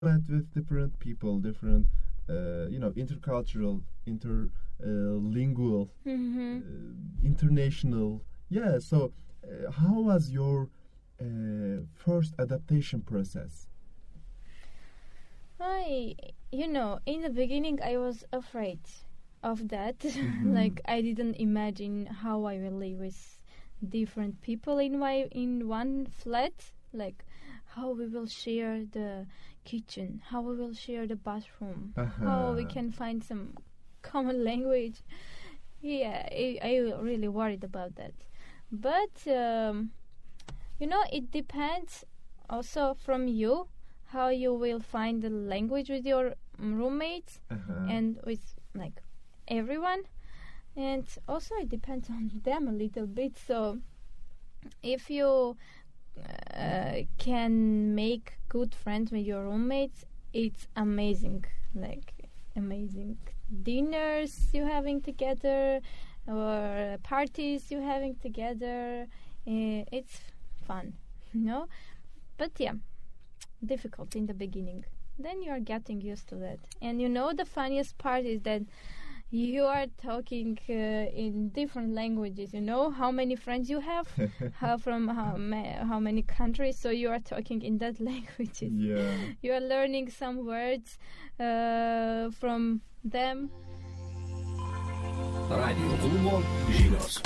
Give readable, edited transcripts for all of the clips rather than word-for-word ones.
with different people, different, intercultural, interlingual, international. Yeah, so how was your first adaptation process? In the beginning I was afraid of that. Like, I didn't imagine how I will live with different people in one flat, like how we will share the kitchen, how we will share the bathroom, how we can find some common language. Yeah, I really worried about that. But it depends also from you, how you will find the language with your roommates and with like everyone. And also it depends on them a little bit. So if you can make good friends with your roommates, it's amazing. Like amazing dinners you having together or parties you having together. It's fun, But yeah, difficult in the beginning. Then you are getting used to that. And the funniest part is that you are talking in different languages. How many friends you have, how many countries. So you are talking in that languages. Yeah. You are learning some words from them. Radio klubo žinios.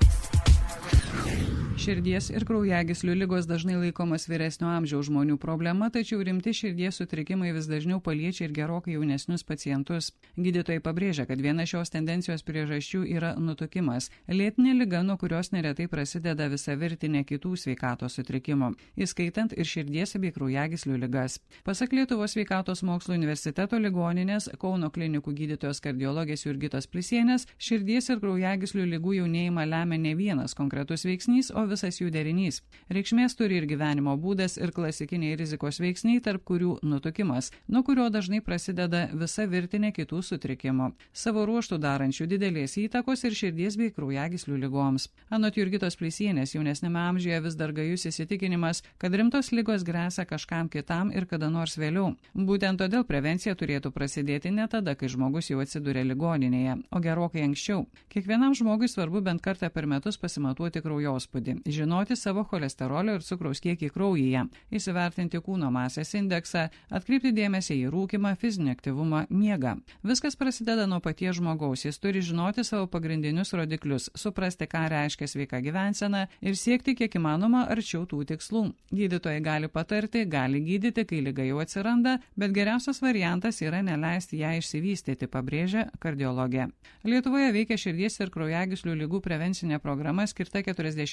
Širdies ir kraujagyslių ligos dažnai laikomas vyresnio amžiaus žmonių problema, tačiau rimti širdies sutrikimai vis dažniau paliečia ir gerokai jaunesnius pacientus. Gydytojai pabrėžia, kad viena šios tendencijos priežasčių yra nutukimas, lėtinė liga, nuo kurios neretai prasideda visa virtinė kitų sveikatos sutrikimų, įskaitant ir širdies bei kraujagyslių ligas. Pasak Lietuvos sveikatos mokslų universiteto ligoninės Kauno klinikų gydytojos kardiologės Jurgitos Plisienės, širdies ir kraujagyslių ligų jaunėjimą lemia ne vienas konkretus veiksnys, o visas jų derinys. Reikšmės turi ir gyvenimo būdas, ir klasikiniai rizikos veiksniai, tarp kurių nutukimas, nuo kurio dažnai prasideda visa virtinė kitų sutrikimų, savo ruoštų darančių didelės įtakos ir širdies bei kraujagyslių ligoms. Anot Jurgitos Plisienės, jaunesnėme amžiuje vis dar gajus įsitikinimas, kad rimtos ligos gresia kažkam kitam ir kada nors vėliau. Būtent todėl prevencija turėtų prasidėti ne tada, kai žmogus jau atsiduria ligoninėje, o gerokai anksčiau. Kiekvienam žmogui svarbu bent kartą per metus pasimatuoti kraujospūdį, žinoti savo cholesterolio ir cukraus kiekį kraujyje, įsivertinti kūno masės indeksą, atkreipti dėmesį į rūkymą, fizinį aktyvumą, miegą. Viskas prasideda nuo paties žmogaus, jis turi žinoti savo pagrindinius rodiklius, suprasti, ką reiškia sveika gyvensena ir siekti kiek įmanoma arčiau tų tikslų. Gydytojai gali patarti, gali gydyti, kai liga jau atsiranda, bet geriausias variantas yra neleisti ją išsivystyti, pabrėžia kardiologė. Lietuvoje veikia širdies ir kraujagyslių ligų prevencinė programa skirta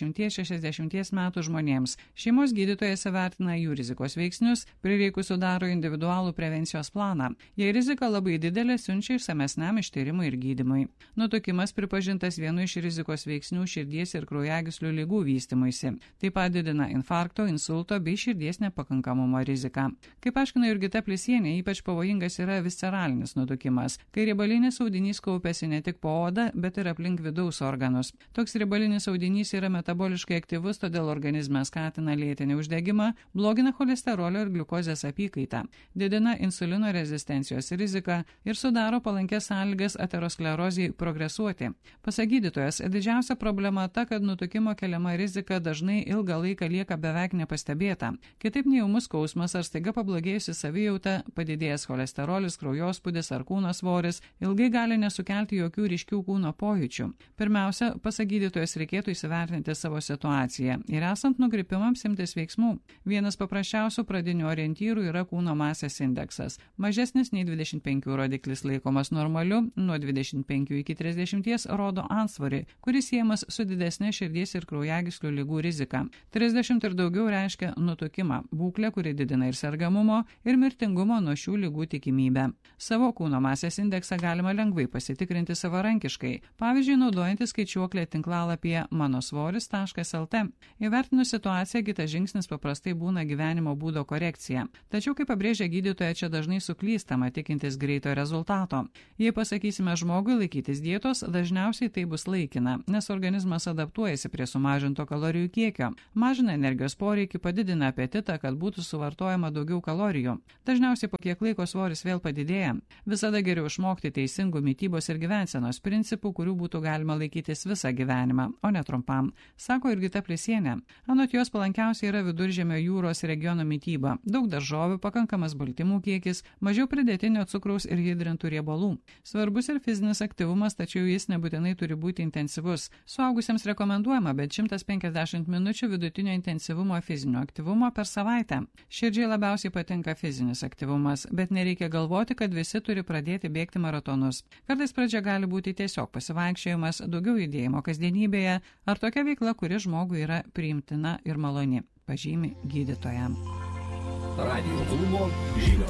40–60 metų žmonėms. Šeimos gydytojas įvertina jų rizikos veiksnius, prireikus sudaro individualų prevencijos planą. Jei rizika labai didelė, siunčia išsamesniam ištyrimui ir gydymui. Nutukimas pripažintas vienu iš rizikos veiksnių širdies ir kraujagyslių ligų vystymuisi. Taip pat didina infarkto, insulto bei širdies nepakankamumo riziką. Kaip aiškina Jurgita Plisienė, ypač pavojingas yra visceralinis nutukimas, kai riebalinis audinys kaupiasi ne tik po odą, bet ir aplink vidaus organus. Toks riebalinis audinys yra metaboliškai aktyvus, todėl organizme skatina lėtinį uždegimą, blogina cholesterolio ir gliukozės apykaitą, didina insulino rezistencijos riziką ir sudaro palankės sąlygas aterosklerozijai progresuoti. Pasak gydytojas, didžiausia problema ta, kad nutukimo keliama rizika dažnai ilgą laiką lieka beveik nepastebėta. Kitaip nei ūmus skausmas ar staiga pablogėjusi savijauta, padidėjęs cholesterolis, kraujospūdis ar kūno svoris ilgai gali nesukelti jokių ryškių kūno pojūčių. Pirmiausia, pasak gydytojas, reikėtų įsivertinti savo situaciją ir esant nukrypimams imtis veiksmų. Vienas paprasčiausių pradinių orientyrų yra kūno masės indeksas. Mažesnis nei 25 rodiklis laikomas normaliu, nuo 25 iki 30 rodo antsvorį, kuris siejamas su didesnė širdies ir kraujagyslių ligų rizika. 30 ir daugiau reiškia nutukimą, būklę, kuri didina ir sergamumo, ir mirtingumo nuo šių ligų tikimybę. Savo kūno masės indeksą galima lengvai pasitikrinti savarankiškai, pavyzdžiui, naudojantis skaičiuoklę tinklalapyje manosvoris.lt. lt. Įvertinus situaciją, kitas žingsnis paprastai būna gyvenimo būdo korekcija. Tačiau, kaip pabrėžia gydytoja, čia dažnai suklystama tikintis greito rezultato. Jei pasakysime žmogui laikytis dietos, dažniausiai tai bus laikina, nes organizmas adaptuojasi prie sumažinto kalorijų kiekio, mažina energijos poreikį, padidina apetitą, kad būtų suvartojama daugiau kalorijų. Dažniausiai po kiek laiko svoris vėl padidėja. Visada geriau išmokti teisingų mitybos ir gyvensenos principų, kurių būtų galima laikytis visą gyvenimą, o ne trumpam, sako Jurgita Plisienė. Anot jos palankiausia yra Viduržemio jūros regiono mityba, daug daržovių, pakankamas baltymų kiekis, mažiau pridėtinio cukraus ir hidrintų riebalų. Svarbus ir fizinis aktyvumas, tačiau jis nebūtinai turi būti intensyvus. Suaugusiems rekomenduojama bent 150 minučių vidutinio intensyvumo fizinio aktyvumo per savaitę. Širdžiai labiausiai patinka fizinis aktyvumas, bet nereikia galvoti, kad visi turi pradėti bėgti maratonus. Kartais pradžia gali būti tiesiog pasivaikščiojimas, daugiau judėjimo kasdienybėje ar tokia veikla, kuri žmogui yra priimtina ir maloni, pažymi gydytoja. Radio klubo žinios.